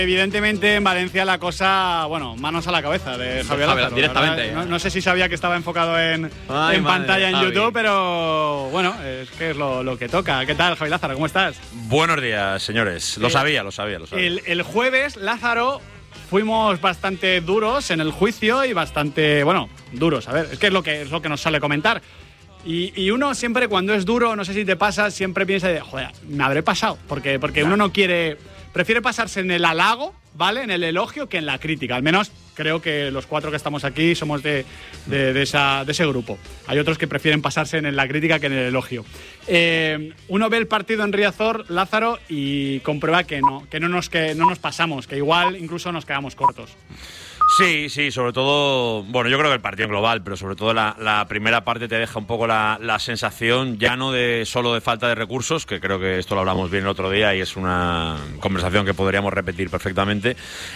Evidentemente en Valencia la cosa, bueno, manos a la cabeza de Javier Lázaro. Directamente. No sé si sabía que estaba enfocado en pantalla en YouTube, pero bueno, es que es lo que toca. ¿Qué tal, Javier Lázaro? ¿Cómo estás? Buenos días, señores. Lo sabía. El jueves, Lázaro, fuimos bastante duros en el juicio y bastante, bueno, duros. A ver, es que es lo que nos sale comentar. Y uno siempre cuando es duro, no sé si te pasa, siempre piensa de, joder, me habré pasado. Porque uno no quiere... Prefiere pasarse en el halago, ¿vale? En el elogio que en la crítica. Al menos creo que los 4 que estamos aquí somos de ese grupo. Hay otros que prefieren pasarse en la crítica que en el elogio. Uno ve el partido en Riazor, Lázaro, y comprueba que no nos pasamos, que igual incluso nos quedamos cortos. Sí, sobre todo, bueno, yo creo que el partido en global, pero sobre todo la primera parte te deja un poco la sensación, ya no solo de falta de recursos, que creo que esto lo hablamos bien el otro día y es una conversación que podríamos repetir perfectamente,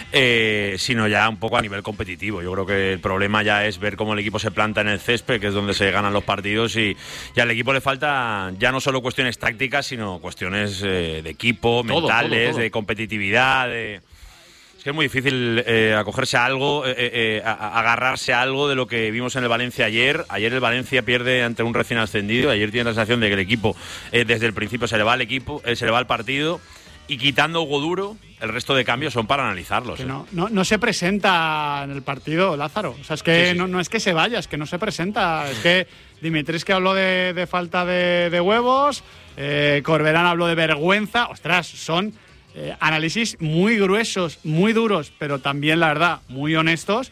sino ya un poco a nivel competitivo. Yo creo que el problema ya es ver cómo el equipo se planta en el césped, que es donde se ganan los partidos, y al equipo le falta ya no solo cuestiones tácticas, sino cuestiones de equipo, mentales, todo. De competitividad, Es muy difícil acogerse a algo, agarrarse a algo de lo que vimos en el Valencia ayer. Ayer el Valencia pierde ante un recién ascendido. Ayer tiene la sensación de que el equipo, desde el principio, se le va al partido. Y quitando Hugo Duro, el resto de cambios son para analizarlos. Que no se presenta en el partido, Lázaro. O sea, es que sí. No es que se vaya, es que no se presenta. Es que Dimitris, que habló de falta de huevos, Corberán habló de vergüenza. Ostras, son... análisis muy gruesos, muy duros, pero también, la verdad, muy honestos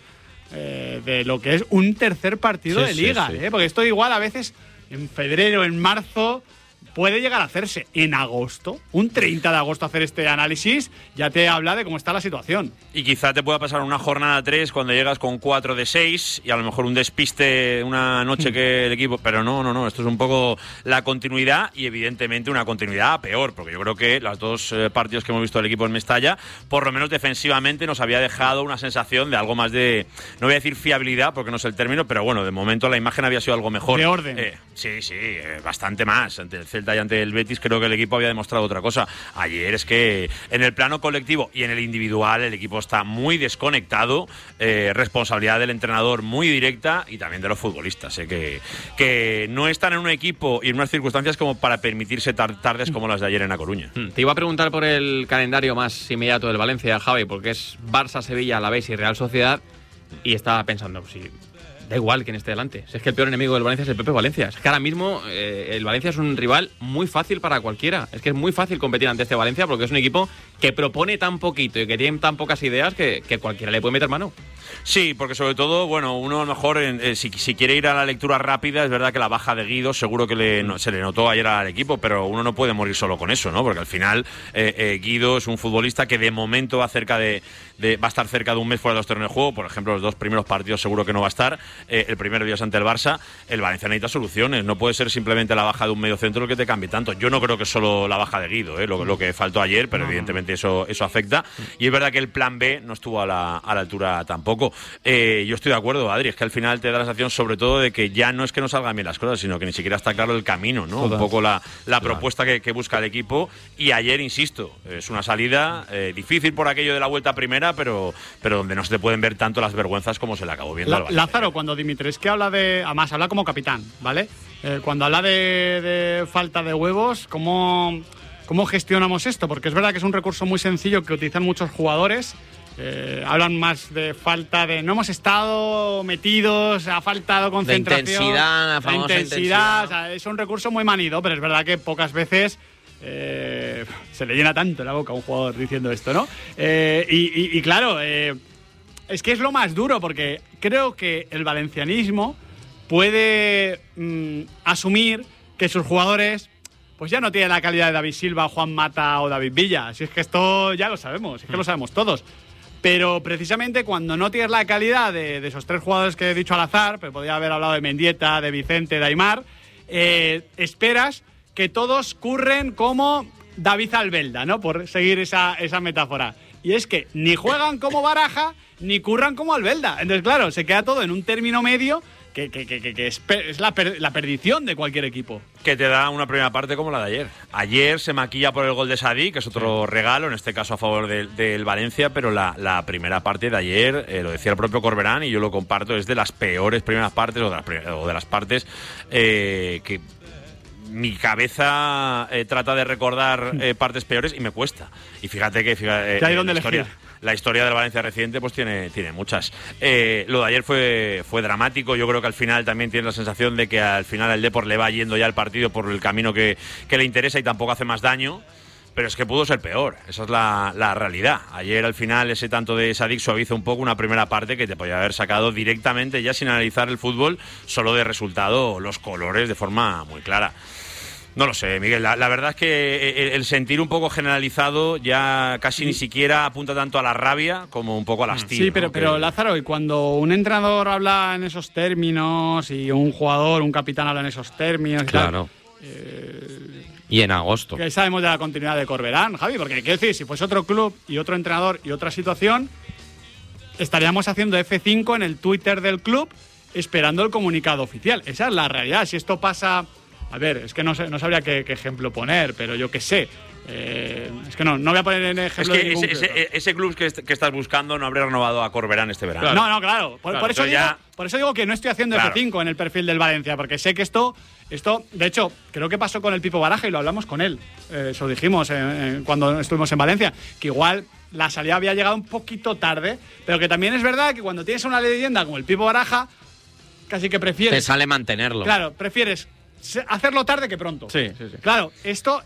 de lo que es un tercer partido de Liga. Sí. Porque esto igual a veces en febrero, en marzo, puede llegar a hacerse. En agosto, un 30 de agosto hacer este análisis, ya te habla de cómo está la situación. Y quizá te pueda pasar una jornada 3 cuando llegas con 4 de 6 y a lo mejor un despiste una noche que el equipo... Pero no, esto es un poco la continuidad y evidentemente una continuidad a peor, porque yo creo que los 2 partidos que hemos visto del equipo en Mestalla, por lo menos defensivamente nos había dejado una sensación de algo más de... No voy a decir fiabilidad porque no es el término, pero bueno, de momento la imagen había sido algo mejor. De orden. Sí, bastante más. Ante el Celta y ante el Betis creo que el equipo había demostrado otra cosa. Ayer es que en el plano colectivo y en el individual el equipo está muy desconectado, responsabilidad del entrenador muy directa y también de los futbolistas, que no están en un equipo y en unas circunstancias como para permitirse tardes como las de ayer en A Coruña. Te iba a preguntar por el calendario más inmediato del Valencia, Javi, porque es Barça, Sevilla, Alavés y Real Sociedad, y estaba pensando, da igual quién esté delante. Si es que el peor enemigo del Valencia es el Pepe Valencia. Es que ahora mismo el Valencia es un rival muy fácil para cualquiera. Es que es muy fácil competir ante este Valencia porque es un equipo que propone tan poquito y que tiene tan pocas ideas que cualquiera le puede meter mano. Sí, porque sobre todo, bueno, uno a lo mejor, si quiere ir a la lectura rápida, es verdad que la baja de Guido seguro que se le notó ayer al equipo, pero uno no puede morir solo con eso, ¿no? Porque al final Guido es un futbolista que de momento va a estar cerca de un mes fuera de los terrenos de juego. Por ejemplo, los 2 primeros partidos seguro que no va a estar. El primero día es ante el Barça. El Valencia necesita soluciones. No puede ser simplemente la baja de un medio centro el que te cambie tanto. Yo no creo que es solo la baja de Guido, lo que faltó ayer, pero evidentemente eso afecta. Y es verdad que el plan B no estuvo a la altura tampoco. Yo estoy de acuerdo, Adri, es que al final te da la sensación sobre todo de que ya no es que no salgan bien las cosas, sino que ni siquiera está claro el camino, ¿no? Un poco la propuesta que busca el equipo. Y ayer, insisto, es una salida difícil por aquello de la vuelta primera, pero donde no se te pueden ver tanto las vergüenzas como se le acabó viendo al Valencia. Lázaro, cuando Dimitris que habla además habla como capitán, ¿vale? Cuando habla de falta de huevos, ¿cómo gestionamos esto? Porque es verdad que es un recurso muy sencillo que utilizan muchos jugadores. Hablan más de falta de... No hemos estado metidos, ha faltado concentración. La intensidad. O sea, es un recurso muy manido, pero es verdad que pocas veces... se le llena tanto la boca a un jugador diciendo esto, ¿no? Y claro, es que es lo más duro, porque creo que el valencianismo puede asumir que sus jugadores pues ya no tienen la calidad de David Silva, Juan Mata o David Villa. Si es que esto ya lo sabemos, es que lo sabemos todos. Pero precisamente cuando no tienes la calidad de esos 3 jugadores que he dicho al azar, pero podría haber hablado de Mendieta, de Vicente, de Aimar, esperas que todos curren como David Albelda, ¿no? Por seguir esa metáfora. Y es que ni juegan como Baraja, ni curran como Albelda. Entonces, claro, se queda todo en un término medio es la perdición de cualquier equipo. Que te da una primera parte como la de ayer. Ayer se maquilla por el gol de Sadik, que es otro regalo, en este caso a favor del Valencia, pero la primera parte de ayer, lo decía el propio Corberán, y yo lo comparto, es de las peores primeras partes, o de las partes que mi cabeza trata de recordar partes peores y me cuesta. Y fíjate que hay donde elegir. La historia del Valencia reciente pues tiene muchas. Lo de ayer fue dramático. Yo creo que al final también tiene la sensación de que al final el Depor le va yendo ya el partido por el camino que le interesa y tampoco hace más daño. Pero es que pudo ser peor, esa es la realidad. Ayer al final ese tanto de Sadik suaviza un poco una primera parte que te podía haber sacado directamente, ya sin analizar el fútbol, solo de resultado los colores de forma muy clara. No lo sé, Miguel, la verdad es que el sentir un poco generalizado ya casi ni siquiera apunta tanto a la rabia como un poco al hastío. Sí, pero Lázaro, y cuando un entrenador habla en esos términos y un jugador, un capitán habla en esos términos claro. y tal, y en agosto. Que sabemos de la continuidad de Corberán, Javi, porque quiero decir, si fuese otro club y otro entrenador y otra situación, estaríamos haciendo F5 en el Twitter del club esperando el comunicado oficial. Esa es la realidad. Si esto pasa... A ver, es que no sabría qué ejemplo poner, pero yo qué sé. Es que no voy a poner en ejemplo. Es que ese club que estás buscando no habría renovado a Corberán este verano. Claro. Claro. Por eso digo que no estoy haciendo F5 en el perfil del Valencia, porque sé que esto, de hecho, creo que pasó con el Pipo Baraja y lo hablamos con él. Eso dijimos cuando estuvimos en Valencia, que igual la salida había llegado un poquito tarde, pero que también es verdad que cuando tienes una leyenda como el Pipo Baraja, casi que prefieres... Te sale mantenerlo. Claro, prefieres hacerlo tarde que pronto. Sí. Claro, esto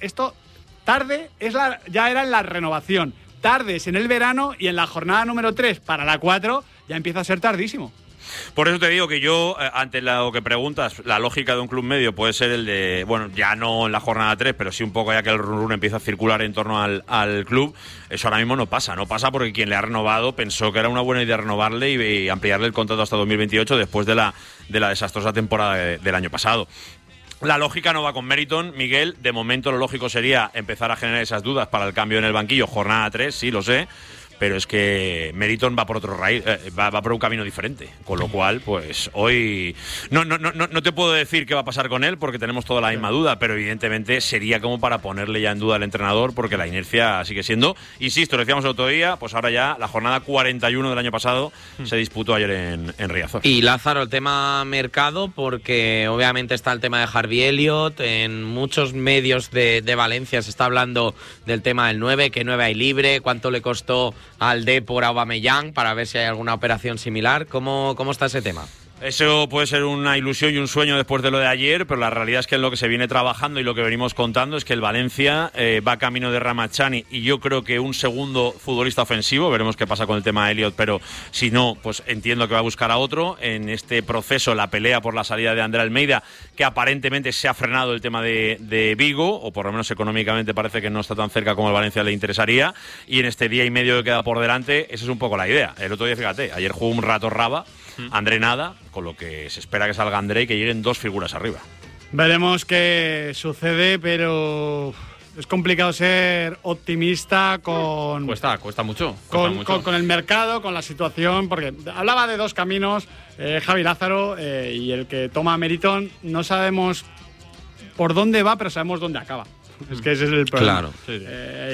tarde ya era en la renovación. Tarde es en el verano y en la jornada número 3 para la 4 ya empieza a ser tardísimo. Por eso te digo que yo, ante lo que preguntas, la lógica de un club medio puede ser el de, bueno, ya no en la jornada 3, pero sí un poco ya que el run empieza a circular en torno al club. Eso ahora mismo no pasa porque quien le ha renovado pensó que era una buena idea renovarle y ampliarle el contrato hasta 2028 después de la desastrosa temporada del año pasado. La lógica no va con Meriton, Miguel. De momento lo lógico sería empezar a generar esas dudas para el cambio en el banquillo. Jornada 3, sí, lo sé. Pero es que Meriton va por otro va por un camino diferente. Con lo cual, pues hoy no te puedo decir qué va a pasar con él porque tenemos toda la misma duda, pero evidentemente sería como para ponerle ya en duda al entrenador porque la inercia sigue siendo, insisto, lo decíamos el otro día, pues ahora ya la jornada 41 del año pasado se disputó ayer en Riazor. Y Lázaro, el tema mercado, porque obviamente está el tema de Harvey Elliott, en muchos medios de Valencia se está hablando del tema del 9, que 9 hay libre, cuánto le costó al Depor a Aubameyang para ver si hay alguna operación similar. ¿Cómo está ese tema? Eso puede ser una ilusión y un sueño después de lo de ayer, pero la realidad es que en lo que se viene trabajando y lo que venimos contando es que el Valencia va camino de Ramachani y yo creo que un segundo futbolista ofensivo, veremos qué pasa con el tema de Elliott, pero si no, pues entiendo que va a buscar a otro. En este proceso, la pelea por la salida de André Almeida, que aparentemente se ha frenado el tema de Vigo, o por lo menos económicamente parece que no está tan cerca como el Valencia le interesaría, y en este día y medio que queda por delante, esa es un poco la idea. El otro día, fíjate, ayer jugó un rato Raba, André nada, con lo que se espera que salga André y que lleguen dos figuras arriba. Veremos qué sucede, pero es complicado ser optimista con... Cuesta mucho. Con el mercado, con la situación, porque hablaba de dos caminos, Javi Lázaro, y el que toma Meriton, no sabemos por dónde va, pero sabemos dónde acaba. Es que ese es el problema. Claro.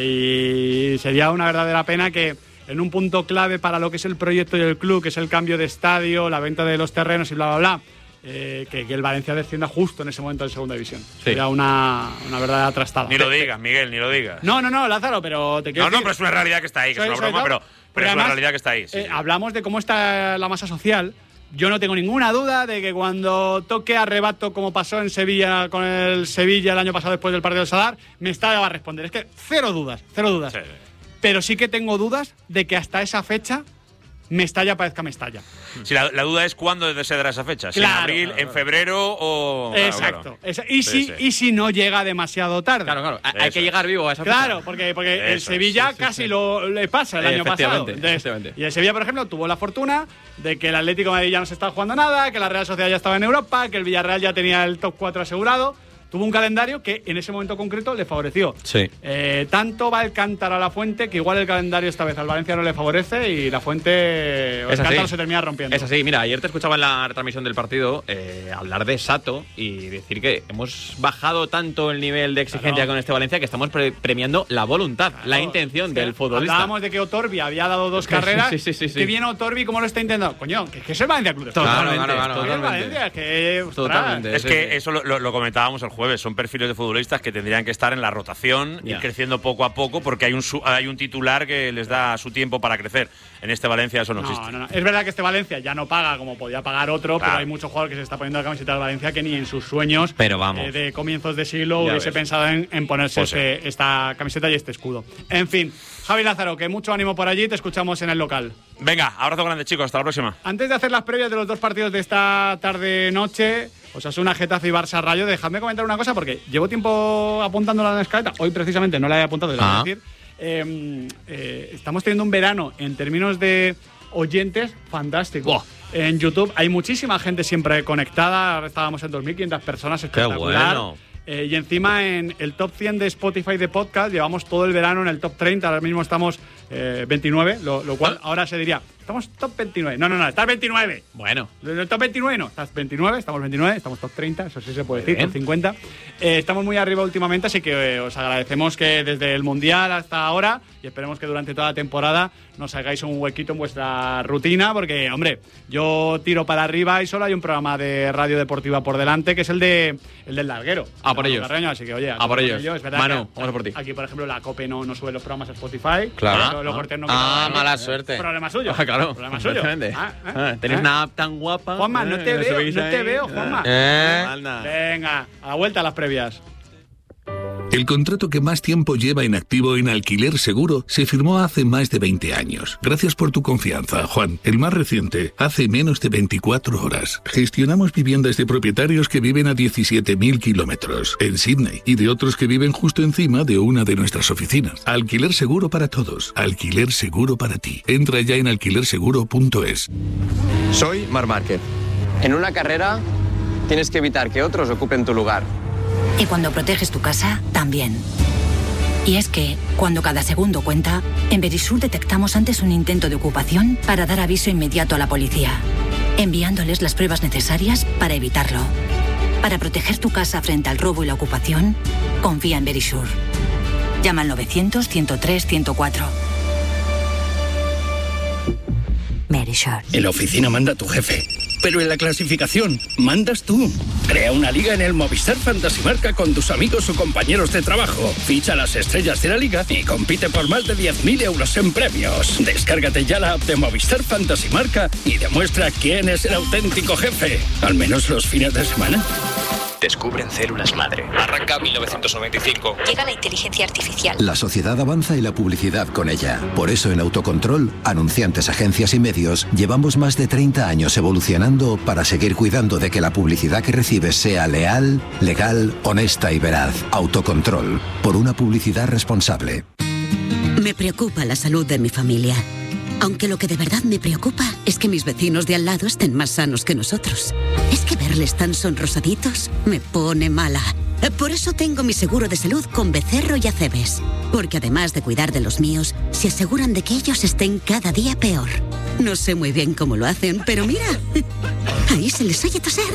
Y sería una verdadera pena que en un punto clave para lo que es el proyecto y el club, que es el cambio de estadio, la venta de los terrenos y bla, bla, bla, que el Valencia descienda justo en ese momento en segunda división. Sí. Sería una verdadera trastada. Ni lo digas, Miguel, ni lo digas. No, Lázaro, pero te quiero decir... pero es una realidad que está ahí, que es una broma, pero es una realidad que está ahí. Sí. Hablamos de cómo está la masa social. Yo no tengo ninguna duda de que cuando toque arrebato, como pasó en Sevilla con el Sevilla el año pasado después del partido del Sadar, Mestalla va a responder. Es que cero dudas. Sí. Pero sí que tengo dudas de que hasta esa fecha Mestalla parezca Mestalla. Sí, la duda es cuándo se dará esa fecha. Si en abril, en febrero o... Exacto. Claro. Y si no llega demasiado tarde. Claro. Hay que llegar vivo a esa fecha. Claro, porque el Sevilla casi le pasa el año pasado. Y el Sevilla, por ejemplo, tuvo la fortuna de que el Atlético de Madrid ya no se estaba jugando nada, que la Real Sociedad ya estaba en Europa, que el Villarreal ya tenía el top 4 asegurado. tuvo un calendario que en ese momento concreto le favoreció. Sí. Tanto va el cántaro a la Fuente que igual el calendario esta vez al Valencia no le favorece y la Fuente o el cántaro se termina rompiendo. Es así, mira, ayer te escuchaba en la retransmisión del partido hablar de Sato y decir que hemos bajado tanto el nivel de exigencia con este Valencia que estamos premiando la voluntad, la intención del futbolista. Hablábamos de que Otorbi había dado 2 carreras. Sí. Que viene Otorbi, ¿cómo lo está intentando? Coño, que es el Valencia Club de Fútbol. Totalmente. Es que eso lo comentábamos el jueves. Son perfiles de futbolistas que tendrían que estar en la rotación, ir creciendo poco a poco, porque hay un titular que les da su tiempo para crecer. En este Valencia eso no existe. No. Es verdad que este Valencia ya no paga como podía pagar otro, pero hay muchos jugadores que se está poniendo la camiseta del Valencia que ni en sus sueños de comienzos de siglo hubiese pensado en ponerse esta camiseta y este escudo. En fin, Javi Lázaro, que mucho ánimo por allí, te escuchamos en el local. Venga, abrazo grande, chicos, hasta la próxima. Antes de hacer las previas de los 2 partidos de esta tarde-noche, Osasuna, Getafe y Barça Rayo, dejadme comentar una cosa porque llevo tiempo apuntándola en la escaleta. Hoy precisamente no la he apuntado, te lo voy a decir. Estamos teniendo un verano en términos de oyentes fantástico. En YouTube hay muchísima gente siempre conectada. Ahora estábamos en 2.500 personas, espectacular. ¡Qué bueno! Y encima en el top 100 de Spotify de podcast llevamos todo el verano en el top 30. Ahora mismo estamos 29, lo cual ahora se diría, estamos top 29. No, estás 29. Bueno. El top 29 no, estás 29, estamos 29, estamos top 30, eso sí se puede decir, top 50. Estamos muy arriba últimamente, así que os agradecemos que desde el Mundial hasta ahora, y esperemos que durante toda la temporada nos hagáis un huequito en vuestra rutina, porque, hombre, yo tiro para arriba y solo hay un programa de radio deportiva por delante, que es el del Larguero. Por ellos. Carreño, así que, oye, por ellos. Es verdad Manu, que vamos por ti. Aquí, por ejemplo, la COPE no sube los programas a Spotify. Claro. Mala suerte. Problema suyo. Claro. Problema suyo. Tenéis una app tan guapa. Juanma, no te veo, Juanma. Venga, a la vuelta a las previas. El contrato que más tiempo lleva en activo en Alquiler Seguro se firmó hace más de 20 años. Gracias por tu confianza, Juan. El más reciente, hace menos de 24 horas. Gestionamos viviendas de propietarios que viven a 17.000 kilómetros en Sydney y de otros que viven justo encima de una de nuestras oficinas. Alquiler Seguro para todos. Alquiler Seguro para ti. Entra ya en alquilerseguro.es. Soy Marc Márquez. En una carrera tienes que evitar que otros ocupen tu lugar. Y cuando proteges tu casa, también. Y es que, cuando cada segundo cuenta, en Verisur detectamos antes un intento de ocupación para dar aviso inmediato a la policía, enviándoles las pruebas necesarias para evitarlo. Para proteger tu casa frente al robo y la ocupación, confía en Verisur. Llama al 900-103-104. Verisur. En la oficina manda tu jefe, pero en la clasificación mandas tú. Crea una liga en el Movistar Fantasy Marca con tus amigos o compañeros de trabajo. Ficha las estrellas de la liga y compite por más de 10.000 euros en premios. Descárgate ya la app de Movistar Fantasy Marca y demuestra quién es el auténtico jefe. Al menos los fines de semana. Descubren células madre. Arranca 1995. Llega la inteligencia artificial. La sociedad avanza y la publicidad con ella. Por eso en Autocontrol, anunciantes, agencias y medios, llevamos más de 30 años evolucionando para seguir cuidando de que la publicidad que recibes sea leal, legal, honesta y veraz. Autocontrol. Por una publicidad responsable. Me preocupa la salud de mi familia. Aunque lo que de verdad me preocupa es que mis vecinos de al lado estén más sanos que nosotros. Es que verles tan sonrosaditos me pone mala. Por eso tengo mi seguro de salud con Becerro y Acebes. Porque además de cuidar de los míos, se aseguran de que ellos estén cada día peor. No sé muy bien cómo lo hacen, pero mira, ahí se les oye toser.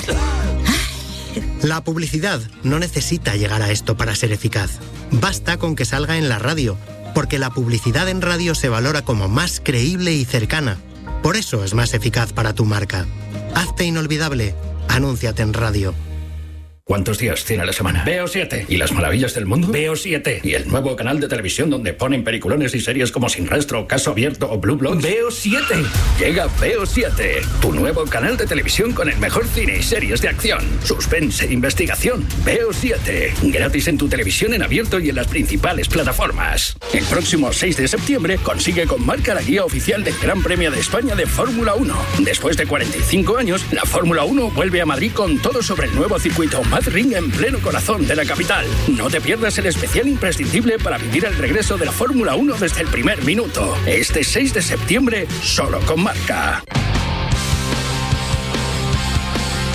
La publicidad no necesita llegar a esto para ser eficaz. Basta con que salga en la radio. Porque la publicidad en radio se valora como más creíble y cercana. Por eso es más eficaz para tu marca. Hazte inolvidable. Anúnciate en radio. ¿Cuántos días tiene la semana? Veo 7. ¿Y las maravillas del mundo? Veo 7. ¿Y el nuevo canal de televisión donde ponen peliculones y series como Sin Rastro, Caso Abierto o Blue Bloods? Veo 7. Llega Veo 7, tu nuevo canal de televisión con el mejor cine y series de acción, suspense e investigación. Veo 7. Gratis en tu televisión en abierto y en las principales plataformas. El próximo 6 de septiembre consigue con Marca la guía oficial del Gran Premio de España de Fórmula 1. Después de 45 años, la Fórmula 1 vuelve a Madrid con todo sobre el nuevo circuito Ring en pleno corazón de la capital. No te pierdas el especial imprescindible para vivir el regreso de la Fórmula 1 desde el primer minuto. Este 6 de septiembre, solo con Marca. Ya está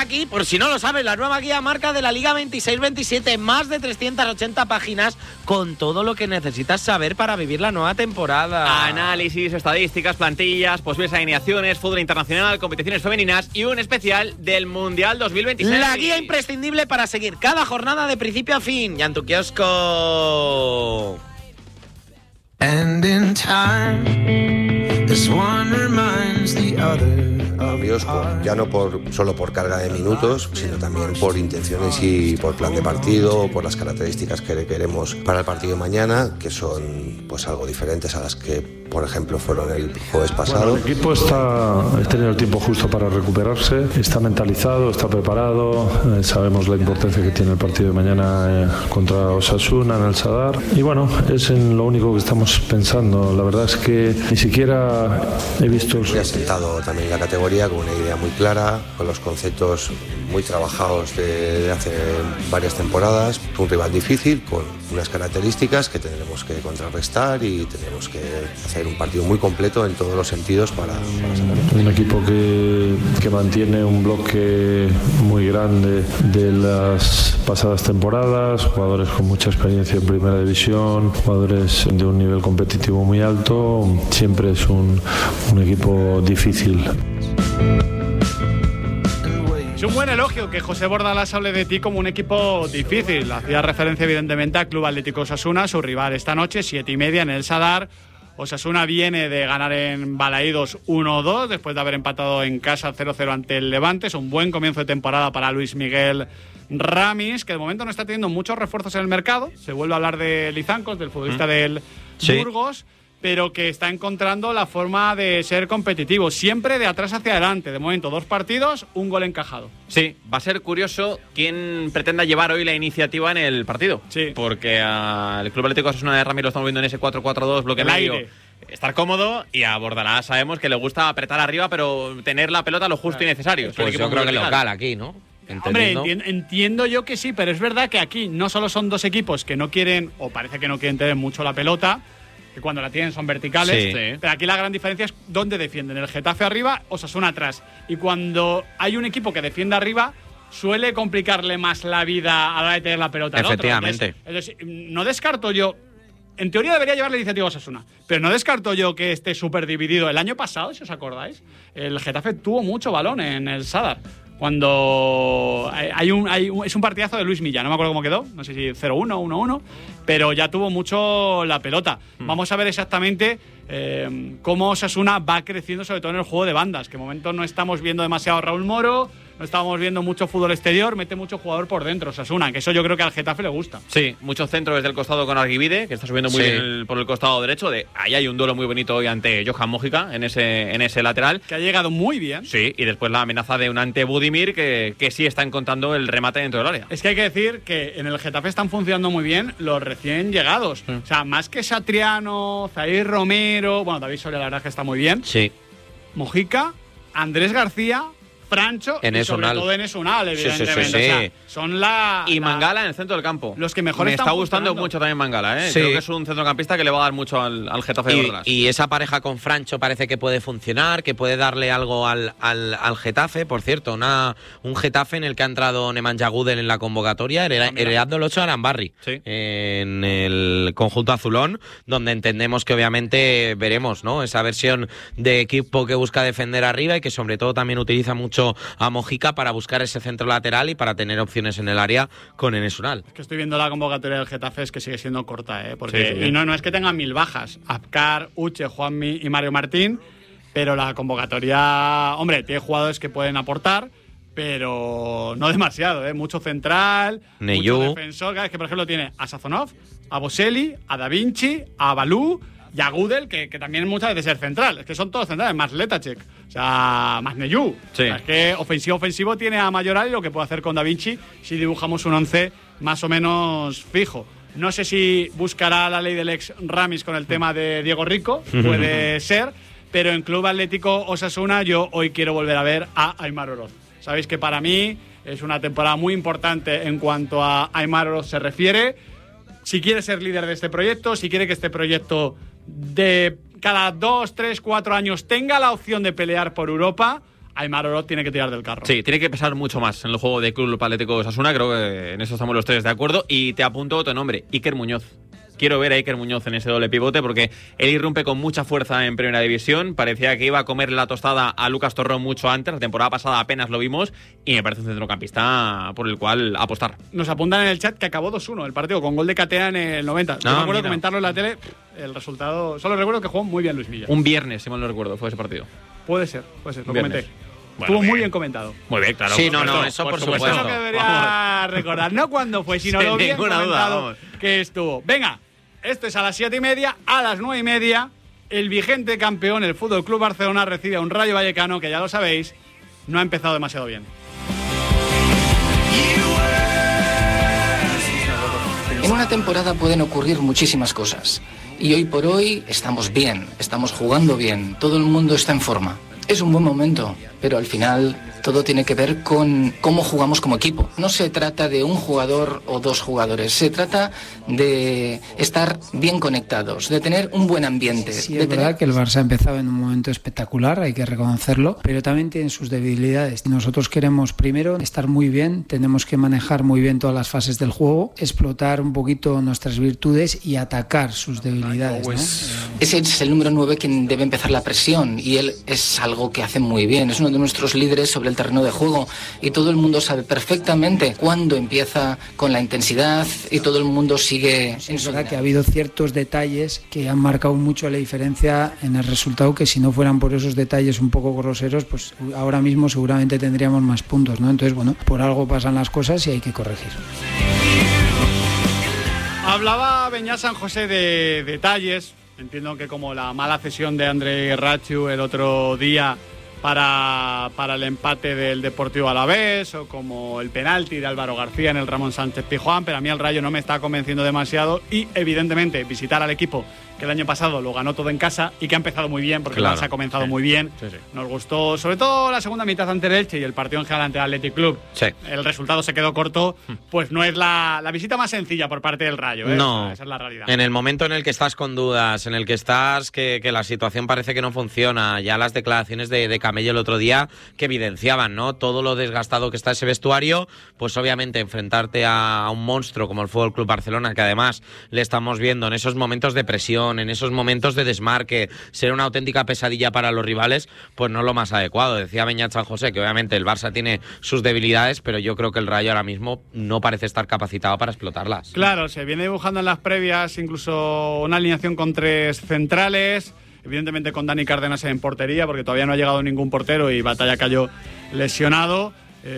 aquí, por si no lo sabes, la nueva guía marca de la Liga 26-27, más de 380 páginas con todo lo que necesitas saber para vivir la nueva temporada. Análisis, estadísticas, plantillas, posibles alineaciones, fútbol internacional, competiciones femeninas y un especial del Mundial 2026. La guía imprescindible para seguir cada jornada de principio a fin. Ya en tu kiosco. And in time, this one reminds the other. Ya no solo por carga de minutos, sino también por intenciones y por plan de partido, por las características que queremos para el partido de mañana, que son pues algo diferentes a las que, por ejemplo, fueron el jueves pasado. Bueno, el equipo ha tenido el tiempo justo para recuperarse, está mentalizado, está preparado, sabemos la importancia que tiene el partido de mañana contra Osasuna en el Sadar, y bueno, es en lo único que estamos pensando. La verdad es que ni siquiera he visto... Muy asentado también la categoría, con una idea muy clara, con los conceptos muy trabajados de hace varias temporadas. Un rival difícil, con unas características que tendremos que contrarrestar y tendremos que hacer un partido muy completo en todos los sentidos para sacarlo. Un equipo que mantiene un bloque muy grande de las pasadas temporadas, jugadores con mucha experiencia en primera división, jugadores de un nivel competitivo muy alto. Siempre es un equipo difícil. Es un buen elogio que José Bordalás hable de ti como un equipo difícil. Hacía referencia evidentemente al Club Atlético Osasuna, su rival esta noche, 7:30 en el Sadar. Osasuna viene de ganar en Balaídos 1-2, después de haber empatado en casa 0-0 ante el Levante. Es un buen comienzo de temporada para Luis Miguel Ramis, que de momento no está teniendo muchos refuerzos en el mercado. Se vuelve a hablar de Lizancos, del futbolista del Burgos, pero que está encontrando la forma de ser competitivo, siempre de atrás hacia adelante. De momento, 2 partidos, un gol encajado. Sí, va a ser curioso quién pretenda llevar hoy la iniciativa en el partido. Sí. Porque al Club Atlético Osasuna de Ramis lo estamos viendo en ese 4-4-2, bloque medio, estar cómodo, y a Bordalás sabemos que le gusta apretar arriba, pero tener la pelota lo justo y necesario. Pues yo creo que local aquí, ¿no? Hombre, entiendo yo que sí, pero es verdad que aquí no solo son 2 equipos que no quieren, o parece que no quieren tener mucho la pelota, que cuando la tienen son verticales, pero aquí la gran diferencia es dónde defienden. El Getafe arriba, Osasuna atrás. Y cuando hay un equipo que defiende arriba, suele complicarle más la vida a la hora de tener la pelota. Efectivamente. Entonces, no descarto yo... En teoría debería llevar la iniciativa Osasuna, pero no descarto yo que esté súper dividido. El año pasado, si os acordáis, el Getafe tuvo mucho balón en el Sadar. Cuando es un partidazo de Luis Milla, no me acuerdo cómo quedó, no sé si 0-1, 1-1, pero ya tuvo mucho la pelota. Vamos a ver exactamente cómo Osasuna va creciendo, sobre todo en el juego de bandas, que de momento no estamos viendo demasiado a Raúl Moro, no estamos viendo mucho fútbol exterior, mete mucho jugador por dentro Osasuna, que eso yo creo que al Getafe le gusta. Sí, muchos centros desde el costado con Arguibide, que está subiendo muy bien por el costado derecho. Ahí hay un duelo muy bonito hoy ante Johan Mojica en ese lateral. Que ha llegado muy bien. Sí, y después la amenaza de un ante Budimir que sí está encontrando el remate dentro del área. Es que hay que decir que en el Getafe están funcionando muy bien los recién llegados. O sea, más que Satriano, Zair Romero, bueno, David Soria la verdad es que está muy bien. Sí. Mojica, Andrés García, Francho y sobre todo Enes Unal, evidentemente. Sí. O sea, son y Mangala en el centro del campo. Los que mejor Me están está gustando mucho también Mangala, ¿eh? Sí. Creo que es un centrocampista que le va a dar mucho al Getafe de Bordalás. Y esa pareja con Francho parece que puede funcionar, que puede darle algo al Getafe. Por cierto, un Getafe en el que ha entrado Nemanja Gudel en la convocatoria, heredando el 8 a Arambarri, en el conjunto azulón, donde entendemos que obviamente veremos, ¿no?, esa versión de equipo que busca defender arriba y que sobre todo también utiliza mucho a Mojica para buscar ese centro lateral y para tener opciones en el área con Enes Unal. Es que estoy viendo la convocatoria del Getafe, es que sigue siendo corta, porque y no es que tengan 1000 bajas. Abkar, Uche, Juanmi y Mario Martín, pero la convocatoria, hombre, tiene jugadores que pueden aportar, pero no demasiado, mucho central, Neyú, mucho defensor. Es que, por ejemplo, tiene a Sazonov, a Boselli, a Da Vinci, a Balú y a Gudel, que también muchas veces es central. Es que son todos centrales, más Letacek, o sea, más Neyú. Sí. O sea, es que ofensivo tiene a Mayoral y lo que puede hacer con Da Vinci si dibujamos un 11 más o menos fijo. No sé si buscará la ley del ex Ramis con el tema de Diego Rico, puede ser, pero en Club Atlético Osasuna yo hoy quiero volver a ver a Aimar Oroz. Sabéis que para mí es una temporada muy importante en cuanto a Aimar Oroz se refiere. Si quiere ser líder de este proyecto, si quiere que este proyecto de cada 2, 3, 4 años tenga la opción de pelear por Europa, Aimar Orot tiene que tirar del carro. Sí, tiene que pesar mucho más en el juego de Club Atlético Osasuna, creo que en eso estamos los tres de acuerdo. Y te apunto otro nombre, Iker Muñoz. Quiero ver a Iker Muñoz en ese doble pivote porque él irrumpe con mucha fuerza en Primera División. Parecía que iba a comer la tostada a Lucas Torrón mucho antes. La temporada pasada apenas lo vimos y me parece un centrocampista por el cual apostar. Nos apuntan en el chat que acabó 2-1 el partido con gol de Catea en el 90. Yo me acuerdo de comentarlo en la tele. El resultado... Solo recuerdo que jugó muy bien Luis Villa. Un viernes, si mal no recuerdo, fue ese partido. Puede ser. Lo comenté. Bueno, estuvo muy bien comentado. Muy bien, claro. Sí, eso por supuesto. Eso que debería recordar. No cuándo fue, sino lo bien comentado que estuvo. Venga. Esto es a las 7:30, a las 9:30. El vigente campeón, el Fútbol Club Barcelona, recibe a un Rayo Vallecano que, ya lo sabéis, no ha empezado demasiado bien. En una temporada pueden ocurrir muchísimas cosas. Y hoy por hoy estamos bien, estamos jugando bien, todo el mundo está en forma. Es un buen momento, pero al final todo tiene que ver con cómo jugamos como equipo. No se trata de un jugador o dos jugadores, se trata de estar bien conectados, de tener un buen ambiente. Sí, es verdad que el Barça ha empezado en un momento espectacular, hay que reconocerlo, pero también tiene sus debilidades. Nosotros queremos primero estar muy bien, tenemos que manejar muy bien todas las fases del juego, explotar un poquito nuestras virtudes y atacar sus debilidades, ¿no? Ese es el número 9 quien debe empezar la presión y él es algo que hace muy bien, es uno de nuestros líderes sobre el terreno de juego y todo el mundo sabe perfectamente cuándo empieza con la intensidad y todo el mundo sigue en su... Es verdad que ha habido ciertos detalles que han marcado mucho la diferencia en el resultado, que si no fueran por esos detalles un poco groseros, pues ahora mismo seguramente tendríamos más puntos, ¿no? Entonces, bueno, por algo pasan las cosas y hay que corregir. Hablaba Beñat San José de detalles. Entiendo que como la mala cesión de André Rachu el otro día para el empate del Deportivo Alavés, o como el penalti de Álvaro García en el Ramón Sánchez Pizjuán, pero a mí el Rayo no me está convenciendo demasiado y evidentemente visitar al equipo que el año pasado lo ganó todo en casa y que ha empezado muy bien, porque claro, el Barça ha comenzado muy bien. Sí. Nos gustó sobre todo la segunda mitad ante el Elche y el partido en general ante el Athletic Club. Sí. El resultado se quedó corto, pues no es la visita más sencilla por parte del Rayo, ¿eh? No, esa es la realidad. En el momento en el que estás con dudas, en el que estás que la situación parece que no funciona, ya las declaraciones de Camello el otro día que evidenciaban, ¿no?, todo lo desgastado que está ese vestuario, pues obviamente enfrentarte a un monstruo como el Fútbol Club Barcelona, que además le estamos viendo en esos momentos de presión, en esos momentos de desmarque, ser una auténtica pesadilla para los rivales, pues no es lo más adecuado. Decía Beñat San José que obviamente el Barça tiene sus debilidades, pero yo creo que el Rayo ahora mismo no parece estar capacitado para explotarlas. Claro, se viene dibujando en las previas incluso una alineación con 3 centrales, evidentemente con Dani Cárdenas en portería, porque todavía no ha llegado ningún portero y Batalla cayó lesionado.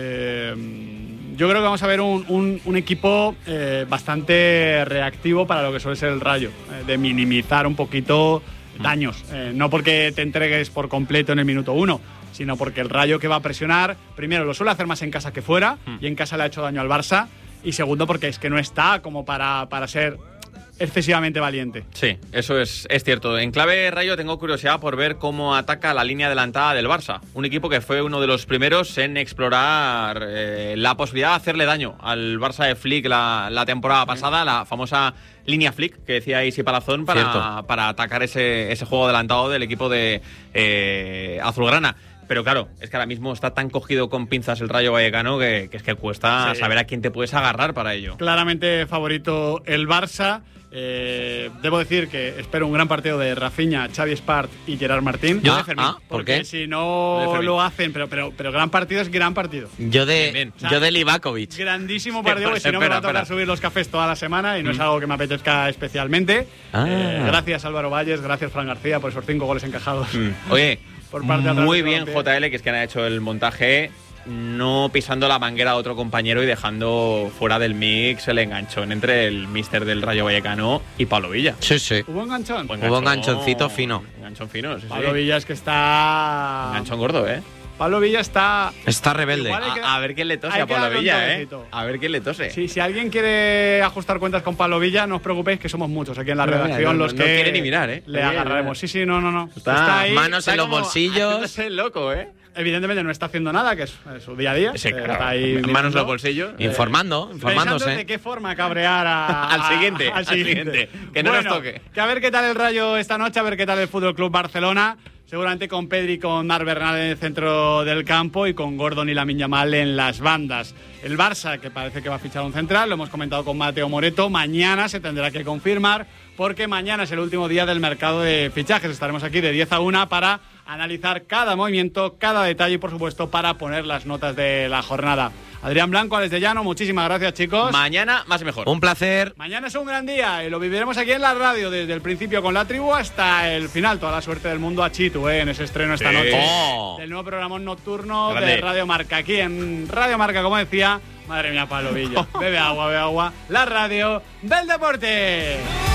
Yo creo que vamos a ver un equipo bastante reactivo para lo que suele ser el Rayo, de minimizar un poquito daños, no porque te entregues por completo en el minuto 1, sino porque el Rayo, que va a presionar, primero lo suele hacer más en casa que fuera, y en casa le ha hecho daño al Barça, y segundo porque es que no está como para ser excesivamente valiente. Sí, eso es cierto. En clave Rayo tengo curiosidad por ver cómo ataca la línea adelantada del Barça. Un equipo que fue uno de los primeros en explorar la posibilidad de hacerle daño al Barça de Flick la temporada pasada, la famosa línea Flick que decía Isi Palazón para atacar ese juego adelantado del equipo de azulgrana. Pero claro, es que ahora mismo está tan cogido con pinzas el Rayo Vallecano que es que cuesta saber a quién te puedes agarrar para ello. Claramente favorito el Barça. Debo decir que espero un gran partido de Rafinha, Xavi Espart y Gerard Martín. Yo de Fermín. ¿Por qué? Si no lo hacen, pero gran partido es gran partido. Yo de Livakovic. Grandísimo partido, porque si no me va a tocar subir los cafés toda la semana y no es algo que me apetezca especialmente. Gracias Álvaro Valles, gracias Fran García por esos 5 goles encajados. Oye, por parte muy bien JL, que es quien ha hecho el montaje, no pisando la manguera a otro compañero y dejando fuera del mix el enganchón entre el míster del Rayo Vallecano y Pablo Villa. Sí. ¿Hubo enganchón? Hubo enganchoncito fino. Enganchón fino, sí. Pablo Villa es que está... Enganchón gordo, ¿eh? Pablo Villa está rebelde. A ver quién le tose a Pablo Villa, ¿eh? A ver quién le tose. Sí, si alguien quiere ajustar cuentas con Pablo Villa, no os preocupéis, que somos muchos aquí en la redacción los que... No quiere ni mirar, ¿eh? Le agarraremos. Sí, no. Está ahí. Manos en los bolsillos. Es el loco, ¿eh? Evidentemente no está haciendo nada, que es su día a día. Sí, claro. Está ahí manos en los bolsillos. Informándose. De qué forma cabrear al siguiente. Que no nos toque. Que a ver qué tal el Rayo esta noche, a ver qué tal el Fútbol Club Barcelona. seguramente con Pedri y con Marc Bernal en el centro del campo y con Gordon y Lamine Yamal en las bandas. El Barça, que parece que va a fichar un central, lo hemos comentado con Mateo Moreto, mañana se tendrá que confirmar porque mañana es el último día del mercado de fichajes. Estaremos aquí de 10 a 1 para analizar cada movimiento, cada detalle y, por supuesto, para poner las notas de la jornada. Adrián Blanco, Alex de Llano, muchísimas gracias, chicos. Mañana más y mejor. Un placer. Mañana es un gran día y lo viviremos aquí en la radio desde el principio con la tribu hasta el final. Toda la suerte del mundo a Chitu, en ese estreno esta noche del nuevo programa nocturno de Radio Marca. Aquí en Radio Marca, como decía, madre mía, Pablo Villo. Bebe agua, bebe agua. La radio del deporte.